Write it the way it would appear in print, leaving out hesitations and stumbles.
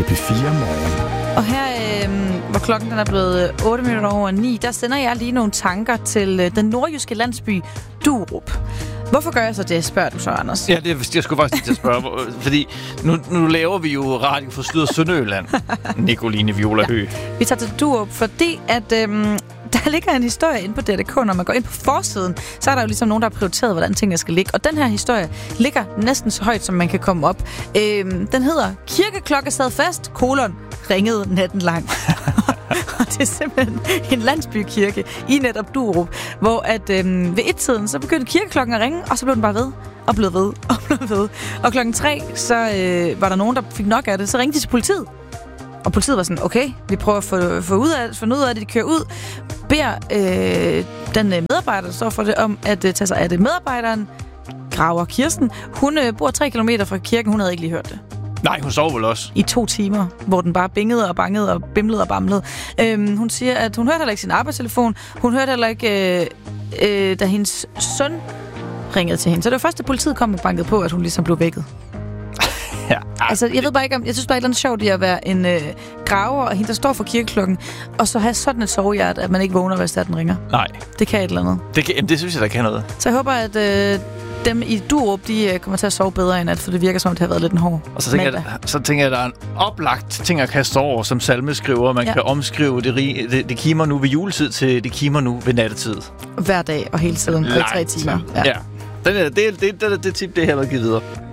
P4 Morgen. Og her, hvor klokken den er blevet 8:08, der sender jeg lige nogle tanker til den nordjyske landsby Durup. Hvorfor gør jeg så det, spørger du så, Anders? Ja, jeg skulle faktisk lige til at spørge, fordi nu laver vi jo radio for Syd- og Sønderjylland, Nicoline Viola Høgh. Ja, vi tager til Durup, fordi at der ligger en historie inde på DRDK. Når man går ind på forsiden, så er der jo ligesom nogen, der har prioriteret, hvordan tingene skal ligge. Og den her historie ligger næsten så højt, som man kan komme op. Den hedder Kirkeklokke sad fast, ringede natten lang. Og det er simpelthen en landsbykirke i netop Durup, hvor at ved et-tiden, så begyndte kirkeklokken at ringe, og så blev den bare ved, og blev ved, og blev ved. Og 3:00, så var der nogen, der fik nok af det. Så ringte de til politiet. Og politiet var sådan, okay, vi prøver at få ud af det, de kører ud, beder den medarbejder, der står for det, om at tage sig af det. Medarbejderen, Graver Kirsten, hun bor 3 kilometer fra kirken, hun havde ikke lige hørt det. Nej, hun sov vel også. I 2 timer, hvor den bare bingede og bangede og bimlede og bamlede. Hun siger, at hun hørte heller ikke sin arbejdstelefon. Hun hørte heller ikke, da hendes søn ringede til hende. Så det var først, da politiet kom og bankede på, at hun ligesom blev vækket. Ja. Altså, jeg synes bare ikke, det er sjovt at være en graver, og hende, der står for kirkeklokken, og så have sådan et sovehjert, at man ikke vågner, hvis den ringer. Nej. Det kan et eller andet. Det synes jeg, der kan noget. Så jeg håber, at dem i Durup, de kommer til at sove bedre i nat, for det virker som, det har været lidt en hård og så tænker jeg, at der er en oplagt ting at kaste over som salmeskriver. Man kan omskrive det kimer nu ved juletid til det kimer nu ved nattetid. Hver dag og hele tiden. 3 timer. Ja. Det tip, det er heller givet videre.